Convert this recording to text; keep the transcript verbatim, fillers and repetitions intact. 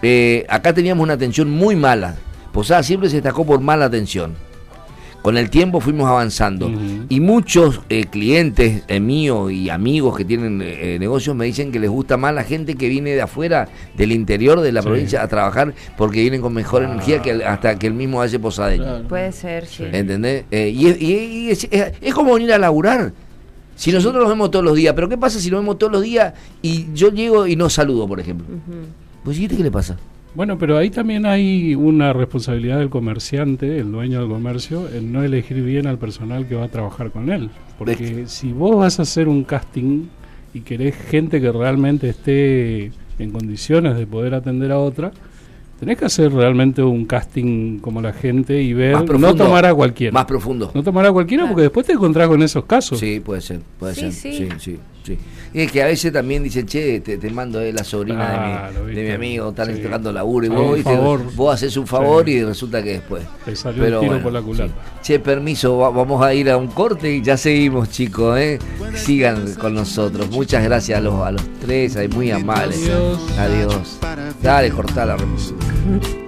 Eh, acá teníamos una atención muy mala. Posada siempre se destacó por mala atención. Con el tiempo fuimos avanzando. Uh-huh. Y muchos eh, clientes eh, míos y amigos que tienen eh, negocios me dicen que les gusta más la gente que viene de afuera, del interior de la sí. provincia, a trabajar porque vienen con mejor ah. energía que el, hasta que el mismo hace posadeño. Claro. Puede ser, sí. ¿Entendés? Eh, y es, y, y es, es, es como venir a laburar. Si sí. nosotros nos vemos todos los días, pero ¿qué pasa si nos vemos todos los días y yo llego y no saludo, por ejemplo? Uh-huh. Pues ¿y qué le pasa? Bueno, pero ahí también hay una responsabilidad del comerciante, el dueño del comercio, en no elegir bien al personal que va a trabajar con él. Porque ¿ves? Si vos vas a hacer un casting y querés gente que realmente esté en condiciones de poder atender a otra, tenés que hacer realmente un casting como la gente y ver, profundo, no tomar a cualquiera. Más profundo. No tomar a cualquiera porque después te encontrás con esos casos. Sí, puede ser, puede sí, ser. Sí. sí, sí, sí. Y es que a veces también dicen, che, te, te mando eh, la sobrina claro, de, mi, de mi amigo, están sí. tocando laburo y a vos, te, vos haces un favor sí. y resulta que después. Te salió Pero, el tiro bueno, por la culata. Sí. Che, permiso, va, vamos a ir a un corte y ya seguimos, chicos, ¿eh? Sigan con nosotros. Muchas gracias a los, a los tres, muy amables. Adiós. Adiós. Dale, cortá la reposición.